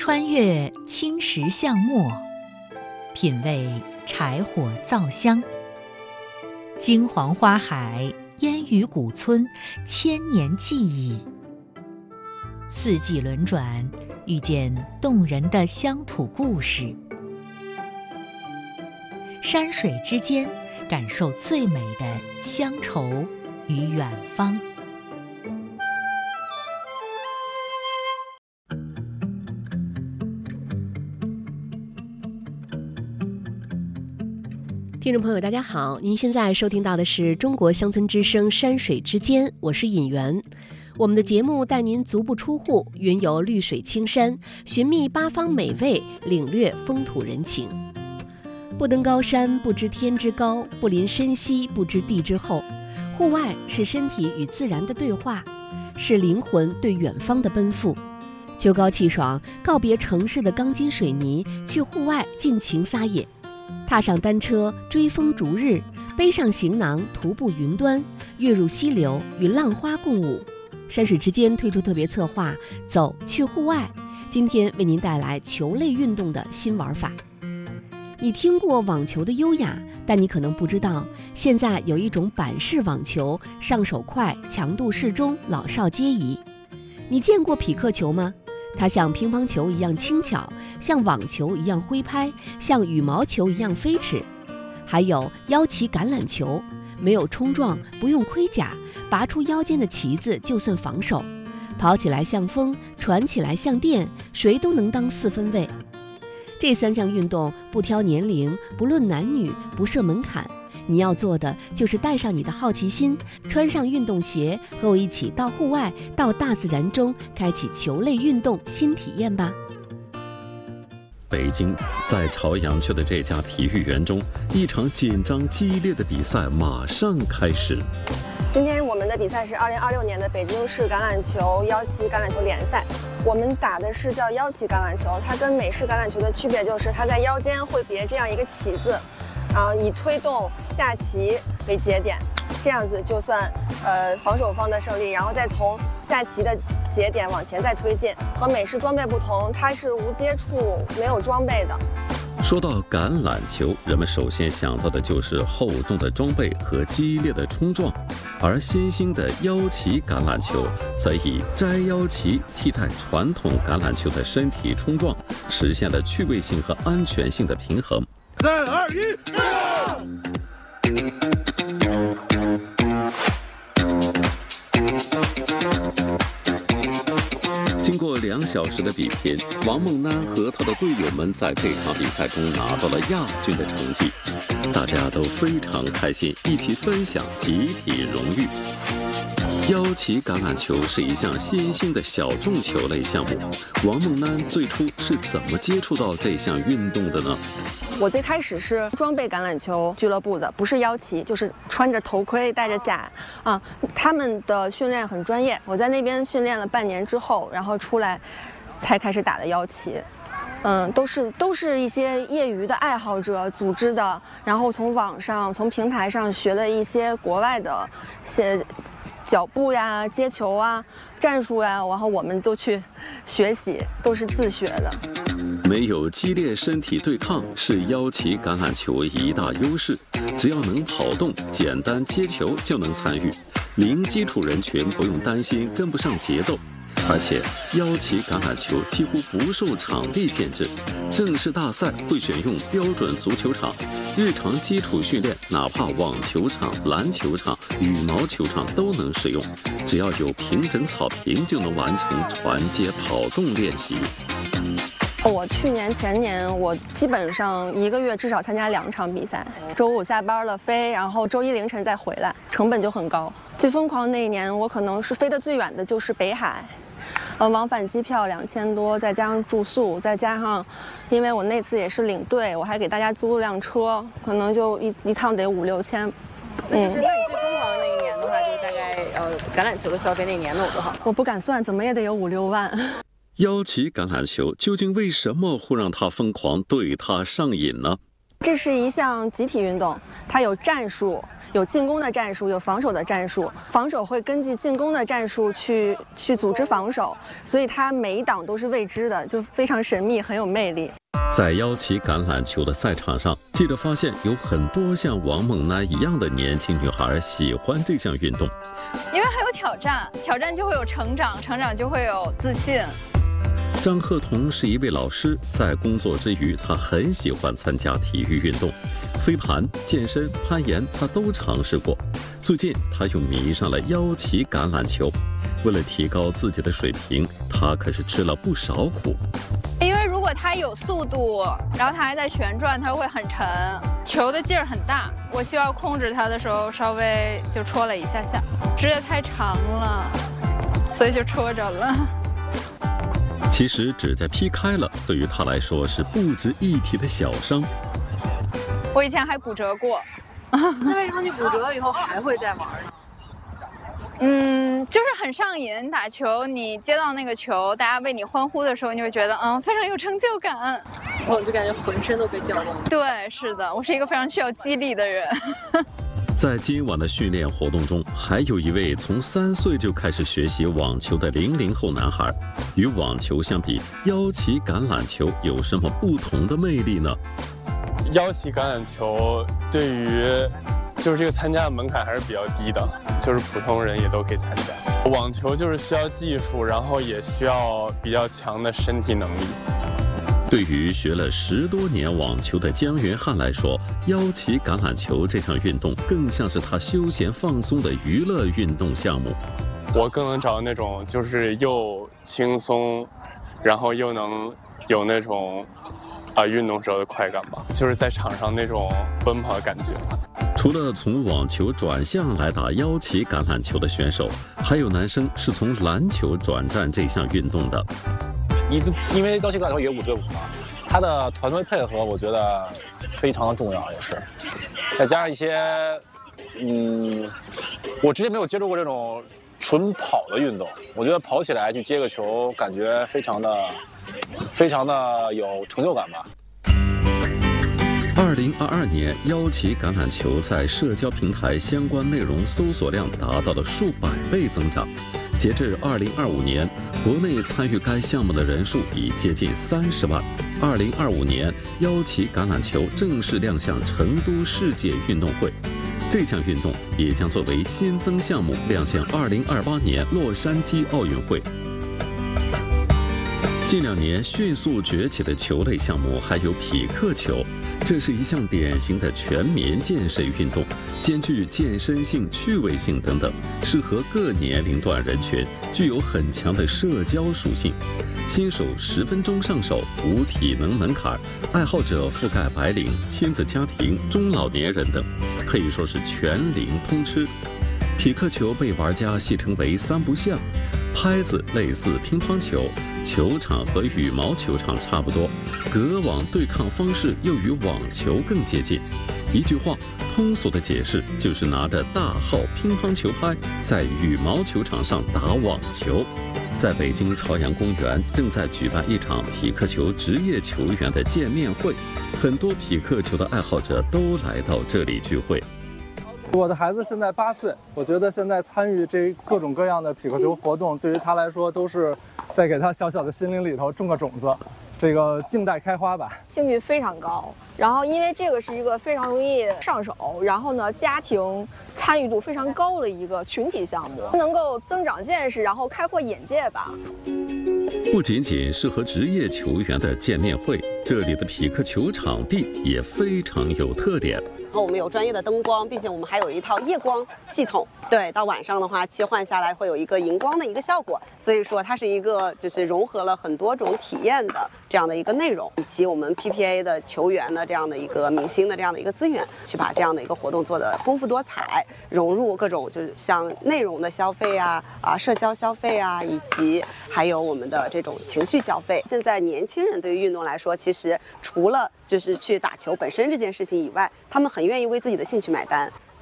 穿越青石巷陌，品味柴火皂香。金黄花海，烟雨古村，千年记忆。四季轮转，遇见动人的乡土故事。山水之间，感受最美的乡愁与远方。 听众朋友大家好，您现在收听到的是中国乡村之声山水之间，我是尹媛。我们的节目带您足不出户，云游绿水青山，寻觅八方美味，领略风土人情。不登高山，不知天之高；不临深溪，不知地之厚。户外是身体与自然的对话，是灵魂对远方的奔赴。秋高气爽，告别城市的钢筋水泥，去户外尽情撒野。踏上单车，追风逐日；背上行囊，徒步云端；跃入溪流，与浪花共舞。山水之间推出特别策划，走去户外。今天为您带来球类运动的新玩法。你听过网球的优雅，但你可能不知道，现在有一种板式网球，上手快，强度适中，老少皆宜。你见过匹克球吗？它像乒乓球一样轻巧，像网球一样挥拍，像羽毛球一样飞驰。还有腰旗橄榄球，没有冲撞，不用盔甲，拔出腰间的旗子就算防守。跑起来像风，传起来像电，谁都能当4分卫。这3项运动不挑年龄，不论男女，不设门槛。你要做的就是带上你的好奇心，穿上运动鞋，和我一起到户外，到大自然中，开启球类运动新体验吧。 北京，在朝阳区的这家体育园中，一场紧张激烈的比赛马上开始。 今天我们的比赛是2026年的北京市橄榄球腰旗橄榄球联赛。我们打的是叫腰旗橄榄球，它跟美式橄榄球的区别就是它在腰间会别这样一个旗子，以推动下旗为节点，这样子就算防守方的胜利，然后再从下旗的节点往前再推进。和美式装备不同，它是无接触、没有装备的。 说到橄榄球，人们首先想到的就是厚重的装备和激烈的冲撞，而新兴的腰旗橄榄球则以摘腰旗替代传统橄榄球的身体冲撞，实现了趣味性和安全性的平衡。 3、2、1， 经过2小时的比拼，王梦楠和他的队友们在这场比赛中拿到了亚军的成绩，大家都非常开心，一起分享集体荣誉。腰旗橄榄球是一项新兴的小众球类项目，王梦楠最初是怎么接触到这项运动的呢？ 我最开始是装备橄榄球俱乐部的，不是腰旗，就是穿着头盔戴着甲他们的训练很专业，我在那边训练了半年之后，然后出来才开始打的腰旗。都是一些业余的爱好者组织的，然后从网上从平台上学了一些国外的些脚步呀、接球啊、战术呀，然后我们都去学习，都是自学的。 没有激烈身体对抗是腰旗橄榄球一大优势，只要能跑动，简单接球就能参与，零基础人群不用担心跟不上节奏。而且腰旗橄榄球几乎不受场地限制，正式大赛会选用标准足球场，日常基础训练哪怕网球场、篮球场、羽毛球场都能使用，只要有平整草坪就能完成传接跑动练习。 我去年前年我基本上1个月至少参加2场比赛，周5下班了飞，然后周1凌晨再回来，成本就很高。最疯狂那一年，我可能是飞得最远的就是北海，往返机票2000多，再加上住宿，再加上，因为我那次也是领队，我还给大家租了辆车，可能就一趟得5、6千。 那你最疯狂的那一年的话，就是大概橄榄球的消费那年能有多少？ 我不敢算，怎么也得有5、6万。 腰旗橄榄球究竟为什么会让他疯狂，对他上瘾呢？ 这是一项集体运动，它有战术。有进攻的战术，有防守的战术。防守会根据进攻的战术去组织防守，所以它每一档都是未知的，就非常神秘，很有魅力。 在腰旗橄榄球的赛场上，记者发现有很多像王梦楠一样的年轻女孩喜欢这项运动， 因为还有挑战，挑战就会有成长，成长就会有自信。 张鹤彤是一位老师，在工作之余，他很喜欢参加体育运动，飞盘、健身、攀岩，他都尝试过。最近，他又迷上了腰旗橄榄球。为了提高自己的水平，他可是吃了不少苦。 因为如果它有速度，然后它还在旋转，它会很沉，球的劲儿很大。我需要控制它的时候，稍微就戳了一下下，指甲太长了，所以就戳着了。 其实指甲劈开了，对于他来说是不值一提的小伤。 我以前还骨折过。 那为什么你骨折以后还会再玩呢？ 就是很上瘾。打球，你接到那个球，大家为你欢呼的时候，你会觉得非常有成就感。 我就感觉浑身都被调动了。 对，是的，我是一个非常需要激励的人。 在今晚的训练活动中，还有一位从3岁就开始学习网球的00后男孩。与网球相比，腰旗橄榄球有什么不同的魅力呢？ 腰旗橄榄球对于就是这个参加的门槛还是比较低的，就是普通人也都可以参加。网球就是需要技术，然后也需要比较强的身体能力。 对于学了10多年网球的姜元汉来说，腰旗橄榄球这项运动更像是他休闲放松的娱乐运动项目。 我更能找到那种就是又轻松，然后又能有那种运动时候的快感吧，就是在场上那种奔跑的感觉。 除了从网球转向来打腰旗橄榄球的选手，还有男生是从篮球转战这项运动的。 因为腰旗橄榄球也5对5嘛，它的团队配合我觉得非常的重要，也是，再加上一些，我之前没有接触过这种纯跑的运动，我觉得跑起来去接个球，感觉非常的有成就感吧。 2022年，腰旗橄榄球在社交平台相关内容搜索量达到了数百倍增长。截至2025年，国内参与该项目的人数已接近30万。2025年，腰旗橄榄球正式亮相成都世界运动会，这项运动也将作为新增项目亮相2028年洛杉矶奥运会。近2年迅速崛起的球类项目还有匹克球，这是一项典型的全民健身运动，兼具健身性、趣味性等等，适合各年龄段人群，具有很强的社交属性。新手10分钟上手，无体能门槛，爱好者覆盖白领、亲子家庭、中老年人等，可以说是全龄通吃。匹克球被玩家戏称为3不像。拍子类似乒乓球，球场和羽毛球场差不多，隔网对抗方式又与网球更接近。一句话，通俗的解释就是拿着大号乒乓球拍在羽毛球场上打网球。在北京朝阳公园正在举办一场匹克球职业球员的见面会，很多匹克球的爱好者都来到这里聚会。 我的孩子现在8岁，我觉得现在参与这各种各样的匹克球活动，对于他来说都是在给他小小的心灵里头种个种子，这个静待开花吧。 兴趣非常高，然后因为这个是一个非常容易上手，然后呢家庭参与度非常高的一个群体项目，能够增长见识，然后开阔眼界吧。 不仅仅适合职业球员的见面会，这里的匹克球场地也非常有特点。 然后我们有专业的灯光，并且我们还有一套夜光系统。对，到晚上的话，切换下来会有一个荧光的一个效果。所以说，它是一个就是融合了很多种体验的这样的一个内容，以及我们 PPA 的球员的这样的一个明星的这样的一个资源，去把这样的一个活动做得丰富多彩，融入各种就是像内容的消费社交消费以及还有我们的这种情绪消费。现在年轻人对于运动来说，其实除了就是去打球本身这件事情以外，他们很愿意为自己的兴趣买单。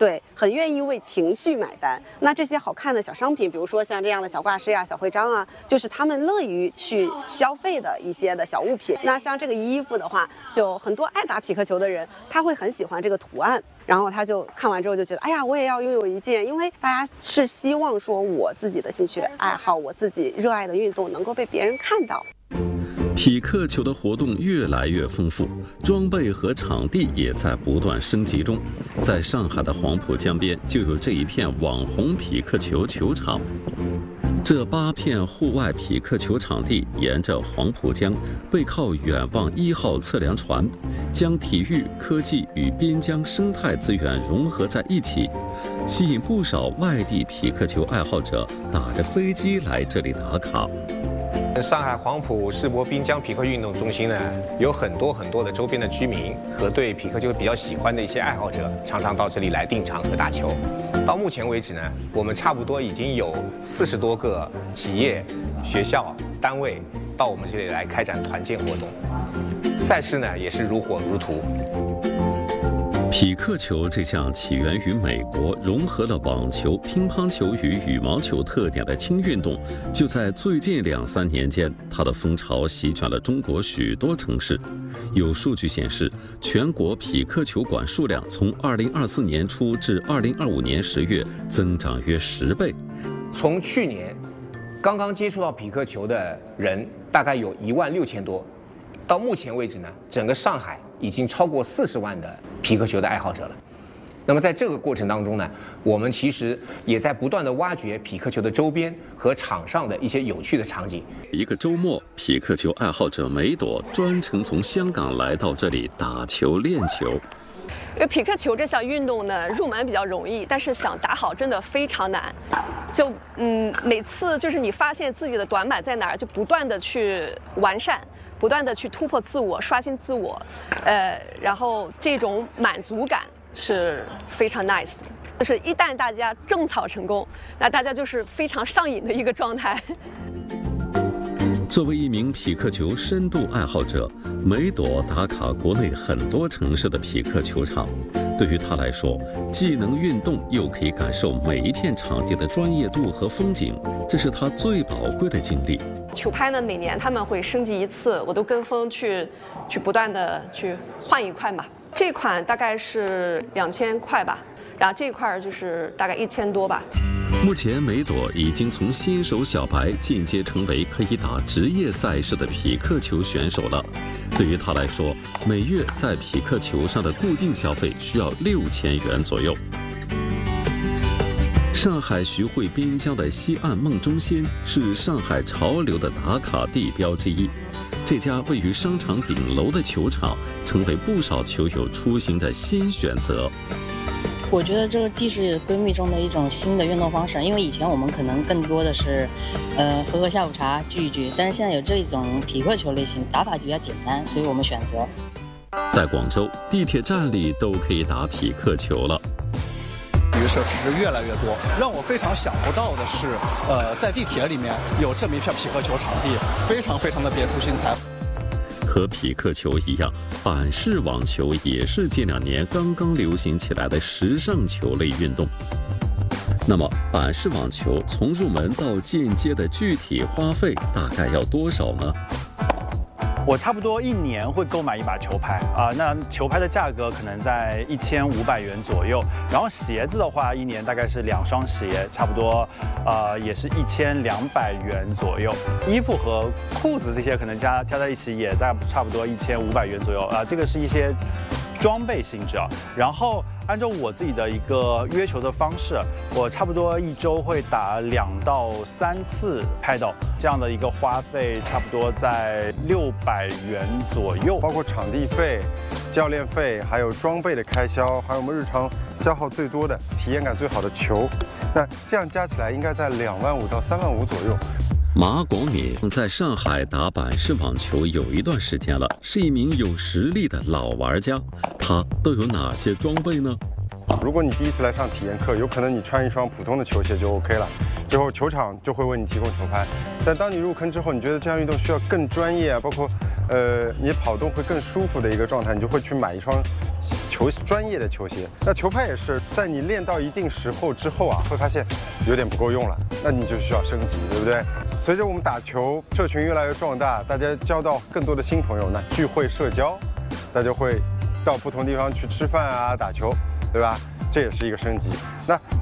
对，很愿意为情绪买单。那这些好看的小商品，比如说像这样的小挂饰呀、小徽章啊，就是他们乐于去消费的一些的小物品。那像这个衣服的话，就很多爱打匹克球的人，他会很喜欢这个图案，然后他就看完之后就觉得，哎呀，我也要拥有一件，因为大家是希望说我自己的兴趣爱好，我自己热爱的运动能够被别人看到。 匹克球的活动越来越丰富，装备和场地也在不断升级中。在上海的黄浦江边就有这一片网红匹克球球场。这8片户外匹克球场地沿着黄浦江，背靠远望1号测量船，将体育、科技与滨江生态资源融合在一起，吸引不少外地匹克球爱好者打着飞机来这里打卡。 上海黄浦世博滨江匹克运动中心呢，有很多的周边的居民和对匹克球比较喜欢的一些爱好者，常常到这里来订场和打球。到目前为止呢，我们差不多已经有40多个企业、学校、单位到我们这里来开展团建活动，赛事呢也是如火如荼。 匹克球这项起源于美国，融合了网球、乒乓球与羽毛球特点的轻运动，就在最近2、3年间，它的风潮席卷了中国许多城市。有数据显示，全国匹克球馆数量从2024年初至2025年10月增长约10倍。 从去年刚刚接触到匹克球的人大概有16000多，到目前为止呢，整个上海已经超过40万的匹克球的爱好者了。那么在这个过程当中呢，我们其实也在不断的挖掘匹克球的周边和场上的一些有趣的场景。 一个周末，匹克球爱好者梅朵专程从香港来到这里打球练球。 因为匹克球这项运动呢，入门比较容易，但是想打好真的非常难。就每次就是你发现自己的短板在哪儿，就不断的去完善，不断的去突破自我，刷新自我，然后这种满足感是非常 nice 的。就是一旦大家种草成功，那大家就是非常上瘾的一个状态。 作为一名匹克球深度爱好者，梅朵打卡国内很多城市的匹克球场。对于他来说，既能运动，又可以感受每一片场地的专业度和风景，这是他最宝贵的经历。 球拍呢，每年他们会升级一次，我都跟风去不断的去换一款吧。这款大概是2000块吧，然后这块就是大概1000多吧。 目前，梅朵已经从新手小白进阶成为可以打职业赛事的匹克球选手了。对于他来说，每月在匹克球上的固定消费需要6000元左右。上海徐汇滨江的西岸梦中心是上海潮流的打卡地标之一。这家位于商场顶楼的球场，成为不少球友出行的新选择。 我觉得这个既是闺蜜中的一种新的运动方式，因为以前我们可能更多的是，喝下午茶聚一聚，但是现在有这种匹克球类型，打法就比较简单，所以我们选择。 在广州，地铁站里都可以打匹克球了。 体育设施越来越多，让我非常想不到的是，在地铁里面有这么一片匹克球场地，非常的别出心裁。 和匹克球一样，板式网球也是近2年刚刚流行起来的时尚球类运动。那么，板式网球从入门到进阶的具体花费大概要多少呢？ 我差不多1年会购买一把球拍那球拍的价格可能在1500元左右，然后鞋子的话，1年大概是2双鞋，差不多也是1200元左右。衣服和裤子这些可能加在一起也在差不多1500元左右这个是一些装备性质然后按照我自己的一个约球的方式，我差不多1周会打2到3次拍斗，这样的一个花费差不多在600元左右， 包括场地费、教练费，还有装备的开销，还有我们日常消耗最多的、体验感最好的球，那这样加起来应该在2万5到3万5左右。 马广敏在上海打板式网球有一段时间了，是一名有实力的老玩家。他都有哪些装备呢？ 如果你第一次来上体验课，有可能你穿一双普通的球鞋就 OK 了，之后球场就会为你提供球拍。但当你入坑之后，你觉得这项运动需要更专业包括你跑动会更舒服的一个状态，你就会去买一双球专业的球鞋。那球拍也是在你练到一定时候之后啊，会发现有点不够用了，那你就需要升级，对不对？随着我们打球社群越来越壮大，大家交到更多的新朋友，那聚会社交，大家会到不同地方去吃饭啊、打球，对吧？这也是一个升级。那